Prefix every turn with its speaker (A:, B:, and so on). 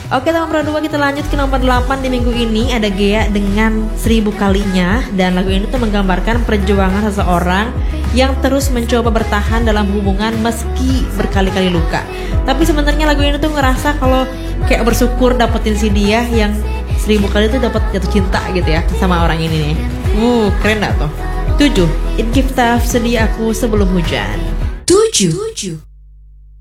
A: Oke nomor 2 kita lanjut ke nomor 8 di minggu ini. Ada Gea dengan 1000 kalinya. Dan lagu ini tuh menggambarkan perjuangan seseorang yang terus mencoba bertahan dalam hubungan meski berkali-kali luka. Tapi sebenarnya lagu ini tuh ngerasa kalau kayak bersyukur dapetin si dia yang 1000 kali tuh dapat jatuh cinta gitu ya sama orang ini nih. Keren gak tuh? 7. It Give Tough, Sedih Aku Sebelum Hujan.
B: 7.